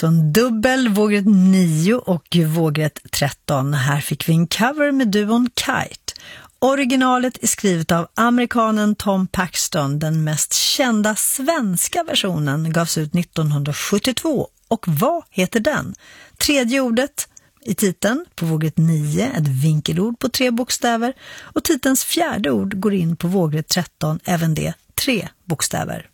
Så en dubbel, vågrätt 9 och vågrätt 13. Här fick vi en cover med duon Kite. Originalet är skrivet av amerikanen Tom Paxton. Den mest kända svenska versionen gavs ut 1972. Och vad heter den? Tredje ordet i titeln på vågrätt 9, ett vinkelord på 3 bokstäver. Och titelns fjärde ord går in på vågrätt 13, även det 3 bokstäver.